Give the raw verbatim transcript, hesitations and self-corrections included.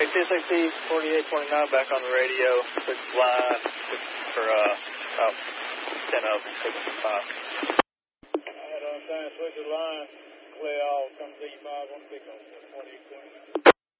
T S A P forty-eight twenty-nine back on the radio. Switch line for uh, about ten of them, taking some five. Alright, on time, switch the line. Clear all, come D five on pickup, forty-eight twenty-nine.